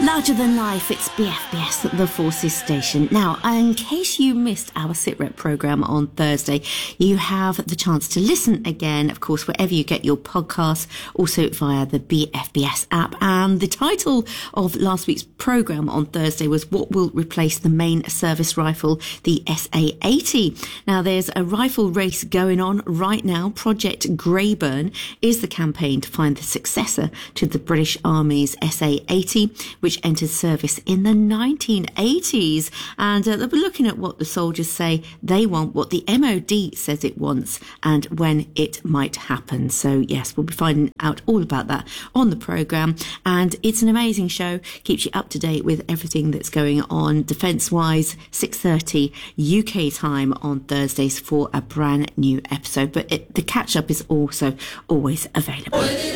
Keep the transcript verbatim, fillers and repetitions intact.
Larger than life, it's B F B S, the Forces Station. Now, in case you missed our SITREP programme on Thursday, you have the chance to listen again, of course, wherever you get your podcasts, also via the B F B S app. And the title of last week's programme on Thursday was What Will Replace the Main Service Rifle, the S A eighty. Now, there's a rifle race going on right now. Project Greyburn is the campaign to find the successor to the British Army's S A eighty, which entered service in the nineteen eighties. And uh, they'll be looking at what the soldiers say they want, what the M O D says it wants, and when it might happen. So, yes, we'll be finding out all about that on the programme. And it's an amazing show. Keeps you up to date with everything that's going on defence-wise. six thirty U K time on Thursdays for a brand new episode. But it, the catch-up is also always available.